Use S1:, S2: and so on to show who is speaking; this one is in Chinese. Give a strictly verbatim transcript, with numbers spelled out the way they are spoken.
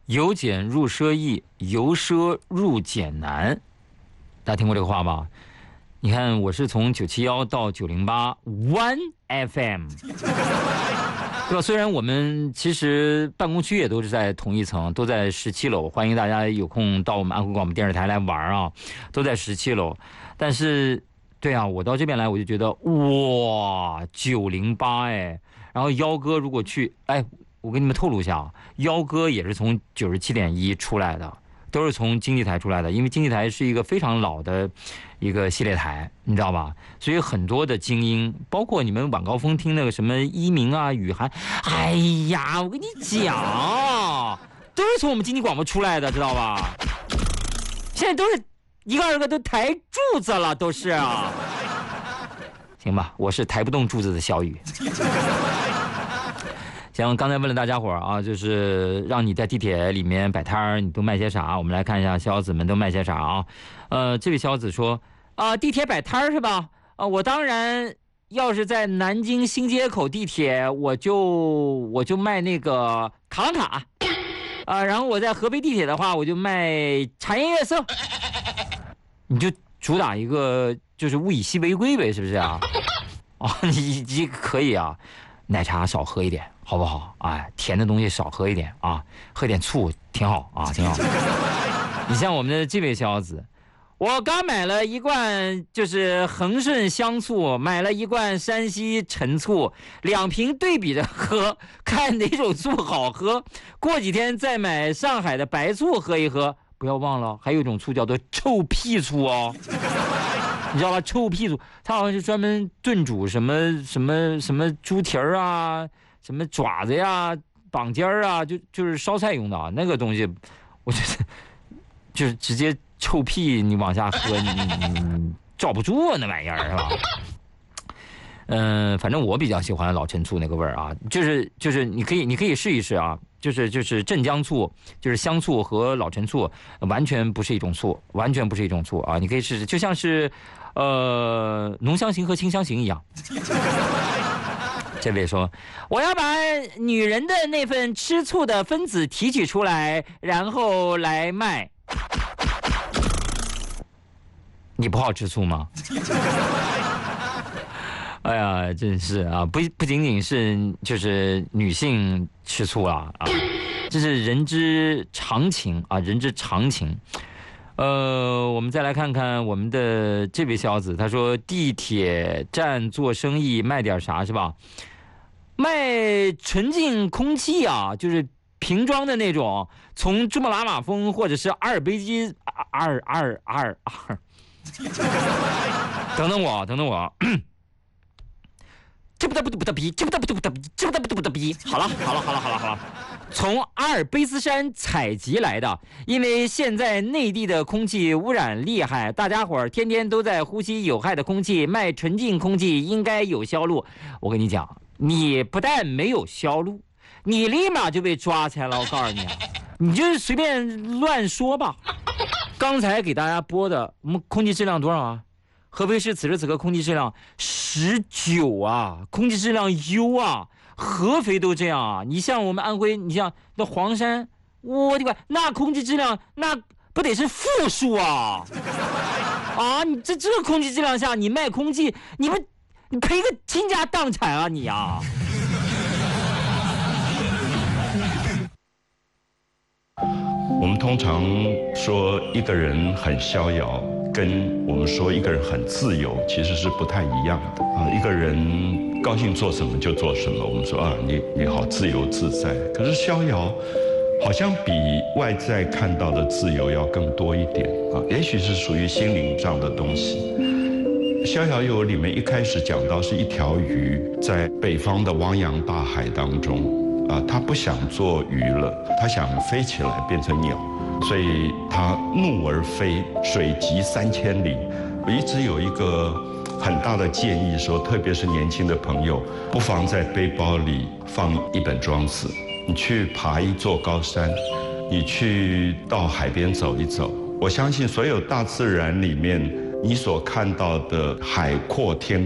S1: 由俭入奢易，由奢入俭难。大家听过这个话吗？你看，我是从九七幺到九零八 One F M， 对吧？虽然我们其实办公区也都是在同一层，都在十七楼，欢迎大家有空到我们安徽广播电视台来玩啊，都在十七楼。但是，对啊，我到这边来，我就觉得哇，九零八哎，然后幺哥如果去，哎，我给你们透露一下啊，幺哥也是从九十七点一出来的。都是从经济台出来的，因为经济台是一个非常老的一个系列台，你知道吧？所以很多的精英，包括你们晚高峰听那个什么一鸣啊、雨涵，哎呀，我跟你讲，都是从我们经济广播出来的，知道吧？现在都是一个二个都抬柱子了，都是啊。行吧，我是抬不动柱子的小雨。行，刚才问了大家伙啊，就是让你在地铁里面摆摊儿，你都卖些啥？我们来看一下逍遥子们都卖些啥啊？呃，这位逍遥子说啊、呃，地铁摆摊儿是吧？啊、呃，我当然要是在南京新街口地铁，我就我就卖那个卡朗卡啊、呃，然后我在合肥地铁的话，我就卖茶颜悦色。你就主打一个就是物以稀为贵呗，是不是啊？哦，你你可以啊。奶茶少喝一点，好不好？哎，甜的东西少喝一点啊，喝点醋挺好啊，挺好。你像我们的这位小子，我刚买了一罐就是恒顺香醋，买了一罐山西陈醋，两瓶对比着喝，看哪种醋好喝。过几天再买上海的白醋喝一喝。不要忘了，还有一种醋叫做臭屁醋哦。你知道吧？臭屁醋，它好像是专门炖煮什么什么什么猪蹄儿啊，什么爪子呀、绑尖儿啊，就就是烧菜用的啊。那个东西，我觉得就是直接臭屁，你往下喝，你你你罩不住那玩意儿是吧？嗯、呃，反正我比较喜欢老陈醋那个味儿啊，就是就是你可以你可以试一试啊，就是就是镇江醋，就是香醋和老陈醋完全不是一种醋，完全不是一种醋啊，你可以试试，就像是呃浓香型和清香型一样。这位说，我要把女人的那份吃醋的分子提取出来，然后来卖。你不好吃醋吗？哎呀，真是啊，不不仅仅是就是女性吃醋了啊，这是人之常情啊，人之常情。呃，我们再来看看我们的这位小子，他说地铁站做生意卖点啥是吧？卖纯净空气啊，就是瓶装的那种，从珠穆朗玛峰或者是阿尔卑斯阿尔阿尔阿尔阿尔，等等我，等等我。这不得不得不得逼，这不得不得不得逼，这不得不得不得逼。好了，好了，好了，好了，好了。从阿尔卑斯山采集来的，因为现在内地的空气污染厉害，大家伙儿天天都在呼吸有害的空气，卖纯净空气应该有销路。我跟你讲，你不但没有销路，你立马就被抓起来了。我告诉你啊，你就随便乱说吧。刚才给大家播的，我们空气质量多少啊？合肥市此时此刻空气质量十九啊，空气质量优啊，合肥都这样啊。你像我们安徽，你像那黄山，我的个，那空气质量那不得是负数啊！啊，你这这个空气质量下，你卖空气，你不你赔个倾家荡产啊你啊！
S2: 我们通常说一个人很逍遥，跟我们说一个人很自由其实是不太一样的啊。一个人高兴做什么就做什么，我们说啊，你你好自由自在。可是逍遥好像比外在看到的自由要更多一点啊，也许是属于心灵上的东西。逍遥游里面一开始讲到是一条鱼在北方的汪洋大海当中。啊，他不想做鱼了，他想飞起来变成鸟，所以他怒而飞，水急三千里。我一直有一个很大的建议说，特别是年轻的朋友，不妨在背包里放一本庄子，你去爬一座高山，你去到海边走一走。我相信所有大自然里面你所看到的海阔天